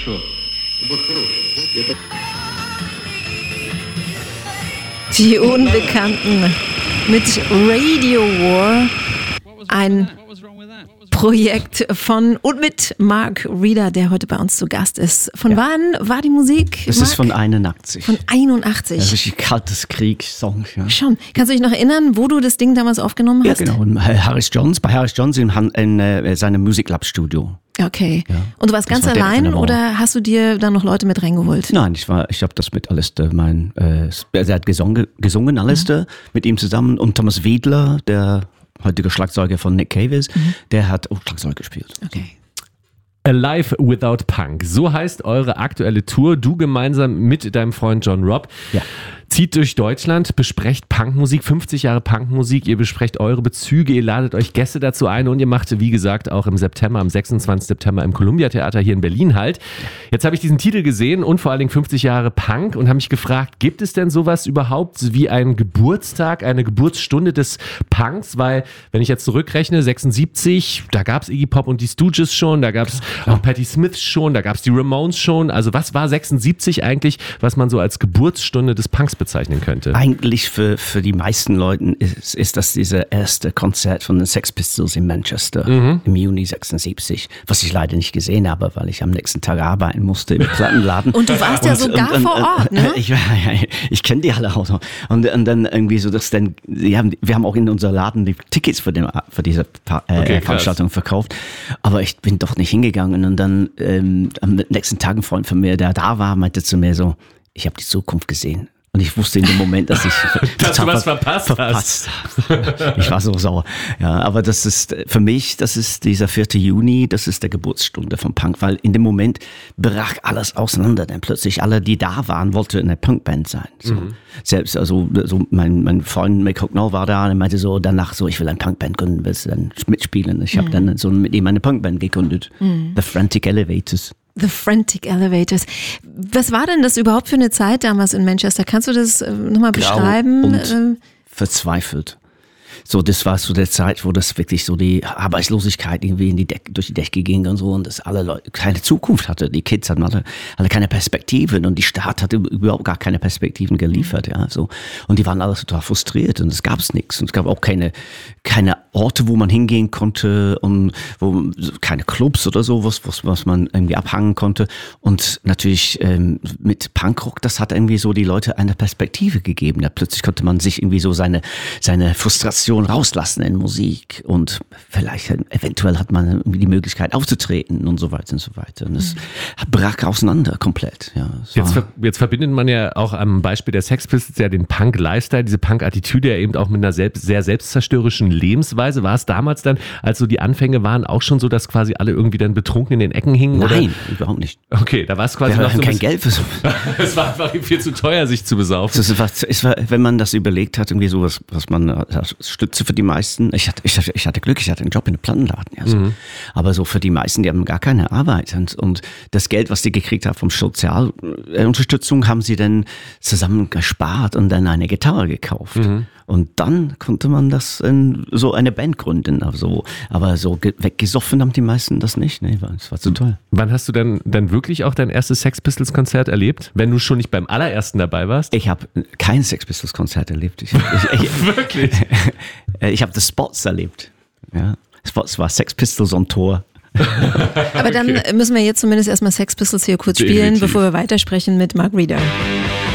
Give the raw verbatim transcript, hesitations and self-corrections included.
Die Unbekannten mit Radio War, ein Projekt von und mit Mark Reeder, der heute bei uns zu Gast ist. Von ja. wann war die Musik? Es ist von einundachtzig. Von einundachtzig. Das ist ein kaltes Kriegssong. Ja. Schon. Kannst du dich noch erinnern, wo du das Ding damals aufgenommen hast? Ja, genau. In Harris Johns, bei Harris Johns in, in, in seinem Musiklab-Studio. Okay. Ja. Und du warst das ganz war allein oder hast du dir da noch Leute mit reingeholt? Nein, ich war, ich habe das mit Alistair, mein, äh, er hat gesungen, gesungen Alistair, mhm. mit ihm zusammen und Thomas Wiedler, der heutige Schlagzeuger von Nick Cave ist, mhm. der hat auch Schlagzeug gespielt. Okay. Alive Without Punk. So heißt eure aktuelle Tour. Du gemeinsam mit deinem Freund John Robb. Ja. Zieht durch Deutschland, besprecht Punkmusik, fünfzig Jahre Punkmusik, ihr besprecht eure Bezüge, ihr ladet euch Gäste dazu ein und ihr macht, wie gesagt, auch im September, am sechsundzwanzigsten September im Columbia Theater hier in Berlin halt. Jetzt habe ich diesen Titel gesehen und vor allen Dingen fünfzig Jahre Punk und habe mich gefragt, gibt es denn sowas überhaupt wie einen Geburtstag, eine Geburtsstunde des Punks? Weil, wenn ich jetzt zurückrechne, sechsundsiebzig, da gab es Iggy Pop und die Stooges schon, da gab es auch Patti Smith schon, da gab es die Ramones schon. Also was war sechsundsiebzig eigentlich, was man so als Geburtsstunde des Punks bezeichnen könnte? Eigentlich für, für die meisten Leuten ist, ist das dieses erste Konzert von den Sex Pistols in Manchester mhm. im Juni sechsundsiebzig, was ich leider nicht gesehen habe, weil ich am nächsten Tag arbeiten musste im Plattenladen. Und du warst und, ja sogar und, und, vor Ort, ne? Ich, ich kenne die alle auch noch. Und, und dann irgendwie so, dass dann, wir haben, wir haben auch in unser Laden die Tickets für, den, für diese äh, okay, Veranstaltung verkauft, aber ich bin doch nicht hingegangen und dann ähm, am nächsten Tag ein Freund von mir, der da war, meinte zu mir so, ich habe die Zukunft gesehen. Und ich wusste in dem Moment, dass ich dass du was verpasst, verpasst hast. Ich war so sauer. Ja, aber das ist für mich, das ist dieser vierte Juni, das ist der Geburtsstunde vom Punk, weil in dem Moment brach alles auseinander, denn plötzlich alle, die da waren, wollten eine Punkband sein. So. Mhm. Selbst, also so mein, mein Freund Mick Hucknall war da und meinte so danach so, ich will eine Punkband gründen, willst du dann mitspielen? Ich habe mhm. dann so mit ihm eine Punkband gegründet, mhm. The Frantic Elevators. The Frantic Elevators. Was war denn das überhaupt für eine Zeit damals in Manchester? Kannst du das nochmal beschreiben? Und verzweifelt. So, das war so der Zeit, wo das wirklich so die Arbeitslosigkeit irgendwie in die Deck, durch die Decke ging und so und dass alle Leute keine Zukunft hatte. Die Kids hatten alle, alle keine Perspektiven und die Stadt hatte überhaupt gar keine Perspektiven geliefert, ja, so. Und die waren alle total frustriert und es gab nichts und es gab auch keine, keine Orte, wo man hingehen konnte und wo, keine Clubs oder so, was, was, was man irgendwie abhangen konnte. Und natürlich, ähm, mit Punkrock, das hat irgendwie so die Leute eine Perspektive gegeben. Ja, plötzlich konnte man sich irgendwie so seine, seine Frustration rauslassen in Musik und vielleicht eventuell hat man irgendwie die Möglichkeit aufzutreten und so weiter und so weiter. Und es mhm. brach auseinander komplett. Ja, jetzt, ver- jetzt verbindet man ja auch am Beispiel der Sex Pistols ja den Punk-Lifestyle, diese Punk-Attitüde ja eben auch mit einer selbst, sehr selbstzerstörerischen Lebensweise. War es damals dann, als so die Anfänge waren, auch schon so, dass quasi alle irgendwie dann betrunken in den Ecken hingen? Nein, oder? Überhaupt nicht. Okay, da war es quasi Wir noch haben so kein Geld für so. Es war einfach viel zu teuer, sich zu besaufen. Es war, es war, wenn man das überlegt hat, irgendwie sowas, was man Stütze für die meisten. Ich hatte, ich, hatte, ich hatte Glück, ich hatte einen Job in einem Plattenladen. Ja, so. Mhm. Aber so für die meisten, die haben gar keine Arbeit. Und, und das Geld, was die gekriegt haben vom Sozialunterstützung, haben sie dann zusammen gespart und dann eine Gitarre gekauft. Mhm. Und dann konnte man das in so eine Band gründen. Also, aber so ge- weggesoffen haben die meisten das nicht. Nee, das war zu toll. Wann hast du denn dann wirklich auch dein erstes Sex Pistols Konzert erlebt? Wenn du schon nicht beim allerersten dabei warst? Ich habe kein Sex Pistols Konzert erlebt. Ich, ich, ich, wirklich? Ich habe das Spots erlebt. Ja. Spots war Sex Pistols on Tour. Aber dann okay. müssen wir jetzt zumindest erstmal Sex Pistols hier kurz spielen, Definitiv. Bevor wir weitersprechen mit Mark Reeder.